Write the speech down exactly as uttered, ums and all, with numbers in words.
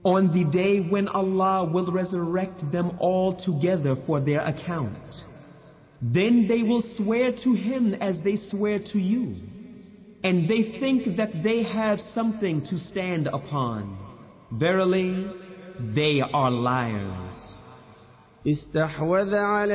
On the day when Allah will resurrect them all together for their account, then they will swear to Him as they swear to you, and they think that they have something to stand upon. Verily, they are liars. استحوذ على